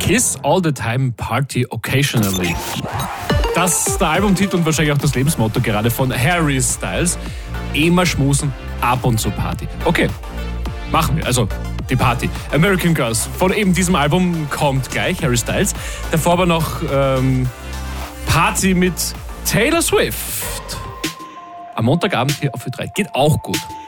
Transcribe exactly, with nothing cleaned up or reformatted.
Kiss all the time, party occasionally. Das ist der Albumtitel und wahrscheinlich auch das Lebensmotto gerade von Harry Styles. Immer schmusen, ab und zu Party. Okay, machen wir. Also die Party. American Girls von eben diesem Album kommt gleich, Harry Styles. Davor aber noch ähm, Party mit Taylor Swift. Am Montagabend hier auf Ö drei. Geht auch gut.